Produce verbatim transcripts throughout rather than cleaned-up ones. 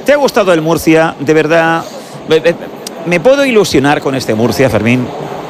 ¿Te ha gustado el Murcia? De verdad, ¿me puedo ilusionar con este Murcia, Fermín?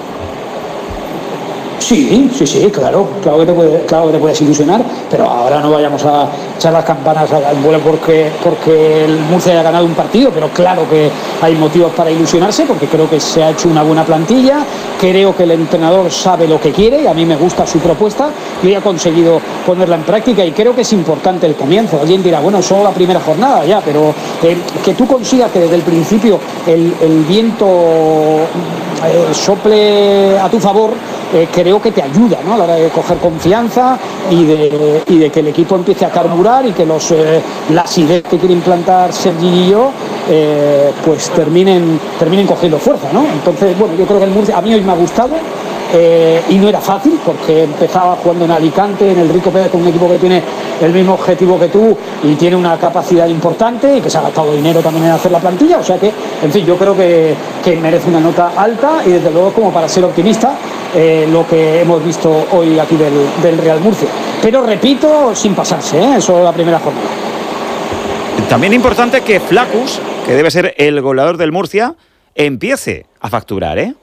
Sí, sí, sí, claro, claro que, te puede, claro que te puedes ilusionar, pero ahora no vayamos a echar las campanas al vuelo porque, porque el Murcia haya ganado un partido, pero claro que hay motivos para ilusionarse, porque creo que se ha hecho una buena plantilla, creo que el entrenador sabe lo que quiere y a mí me gusta su propuesta, y ha conseguido ponerla en práctica y creo que es importante el comienzo. Alguien dirá, bueno, solo la primera jornada ya, pero eh, que tú consigas que desde el principio el, el viento eh, sople a tu favor, Eh, creo que te ayuda, ¿no?, a la hora de coger confianza y de, y de que el equipo empiece a carburar y que los, eh, las ideas que quiere implantar Sergi y yo eh, pues terminen, terminen cogiendo fuerza, ¿no? Entonces, bueno, yo creo que el Murcia a mí hoy me ha gustado. Eh, y no era fácil porque empezaba jugando en Alicante, en el Rico Pérez, con un equipo que tiene el mismo objetivo que tú y tiene una capacidad importante y que se ha gastado dinero también en hacer la plantilla, o sea que, en fin, yo creo que, que merece una nota alta y desde luego como para ser optimista eh, lo que hemos visto hoy aquí del, del Real Murcia, pero repito, sin pasarse, ¿eh? Eso es la primera jornada. También importante que Flaccus, que debe ser el goleador del Murcia, empiece a facturar, ¿eh?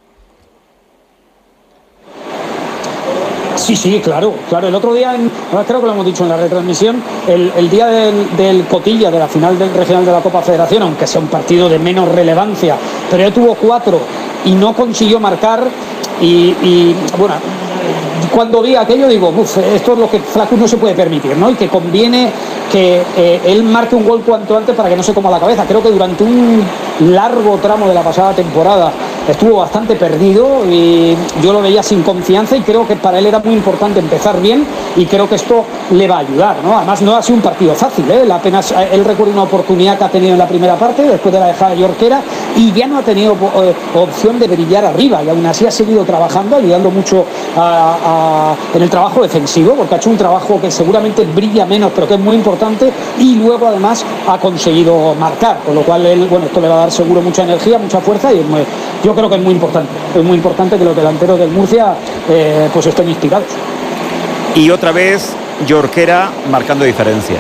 Sí, sí, claro, claro. El otro día, en, creo que lo hemos dicho en la retransmisión, el, el día del, del Cotilla, de la final del regional de la Copa Federación, aunque sea un partido de menos relevancia, pero ya tuvo cuatro y no consiguió marcar y, y bueno, cuando vi aquello digo, uff, esto es lo que Flaccus no se puede permitir, ¿no? Y que conviene que eh, él marque un gol cuanto antes para que no se coma la cabeza. Creo que durante un largo tramo de la pasada temporada estuvo bastante perdido y yo lo veía sin confianza y creo que para él era muy importante empezar bien y creo que esto le va a ayudar, ¿no? Además no ha sido un partido fácil, ¿eh? Él apenas, él recuerda una oportunidad que ha tenido en la primera parte después de la dejada de Jorquera y ya no ha tenido eh, opción de brillar arriba y aún así ha seguido trabajando, ayudando mucho a, a, en el trabajo defensivo, porque ha hecho un trabajo que seguramente brilla menos pero que es muy importante y luego además ha conseguido marcar, con lo cual él, bueno, esto le va a dar seguro mucha energía, mucha fuerza y es muy, yo creo que es muy importante, es muy importante que los delanteros del Murcia eh, pues estén inspirados. Y otra vez Jorquera marcando diferencias.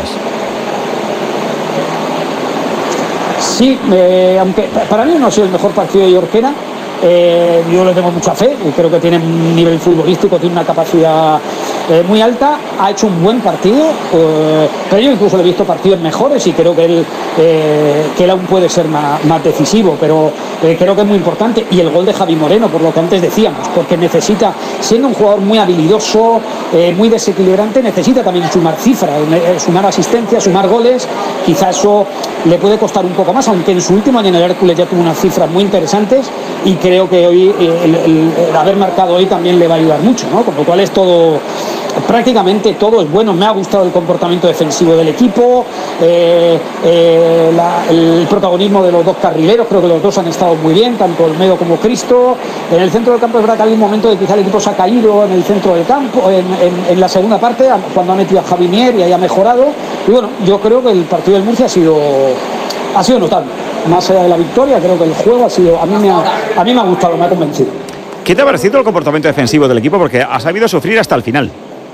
Sí, eh, aunque para mí no ha sido el mejor partido de Jorquera, eh, yo le tengo mucha fe y creo que tiene un nivel futbolístico, tiene una capacidad eh, muy alta, ha hecho un buen partido, eh, pero yo incluso le he visto partidos mejores y creo que él, eh, que él aún puede ser más, más decisivo, pero eh, creo que es muy importante. Y el gol de Javi Moreno, por lo que antes decíamos, porque necesita, siendo un jugador muy habilidoso, eh, muy desequilibrante, necesita también sumar cifras, eh, sumar asistencias, sumar goles. Quizá eso le puede costar un poco más, aunque en su último año en el Hércules ya tuvo unas cifras muy interesantes y creo que hoy eh, el, el, el haber marcado hoy también le va a ayudar mucho, ¿no? Con lo cual es todo, prácticamente todo es bueno. Me ha gustado el comportamiento defensivo del equipo, eh, eh, la, el protagonismo de los dos carrileros, creo que los dos han estado muy bien, tanto Olmedo como Cristo. En el centro del campo es verdad que hay un momento de quizá el equipo se ha caído en el centro del campo, en, en, en la segunda parte, cuando ha metido a Javi Mier y ahí ha mejorado. Y bueno, yo creo que el partido del Murcia ha sido, ha sido notable. Más allá de la victoria, creo que el juego ha sido, a mí me ha, a mí me ha gustado, me ha convencido. ¿Qué te ha parecido el comportamiento defensivo del equipo? Porque ha sabido sufrir hasta el final.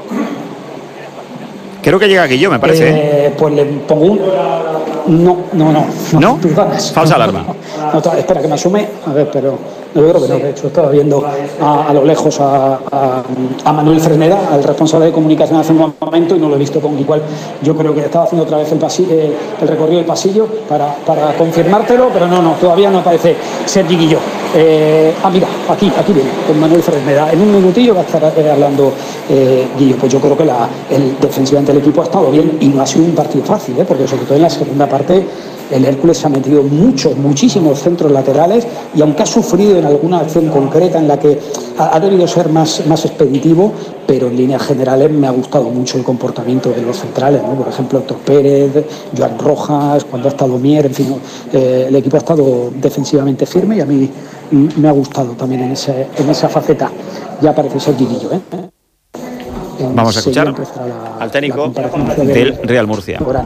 Creo que llega Guillo, me parece. Eh, pues le pongo un... No, no, no. ¿No? ¿No? No, Falsa alarma. No, no, espera, que me asume. A ver, pero... No, yo creo que no. De hecho, estaba viendo a, a lo lejos a, a, a Manuel Fresneda, al responsable de comunicación hace un momento, y no lo he visto con igual. Yo creo que estaba haciendo otra vez el, pasillo, eh, el recorrido del pasillo para, para confirmártelo, pero no, no, todavía no aparece Sergi Guillo. Eh, ah, mira, aquí, aquí viene, con Manuel Fresneda. En un minutillo va a estar eh, hablando eh, Guillo. Pues yo creo que la, el, defensivamente el equipo ha estado bien y no ha sido un partido fácil, ¿eh? Porque sobre todo en la segunda parte el Hércules se ha metido muchos, muchísimos centros laterales y aunque ha sufrido en alguna acción concreta en la que ha, ha debido ser más, más expeditivo, pero en líneas generales me ha gustado mucho el comportamiento de los centrales, ¿no? Por ejemplo, Héctor Pérez, Joan Rojas, cuando ha estado Mier, en fin, eh, el equipo ha estado defensivamente firme y a mí me ha gustado también en, ese, en esa faceta. Ya parece ser Guillo, ¿eh? Vamos a escuchar la, al técnico del Real Murcia. Ahora.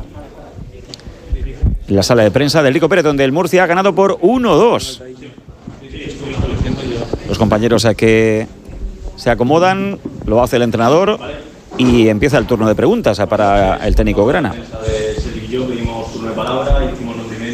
La sala de prensa del Rico Pérez, donde el Murcia ha ganado por uno dos. Los compañeros a que se acomodan, lo hace el entrenador y empieza el turno de preguntas para el técnico grana. Pedimos turno de palabra y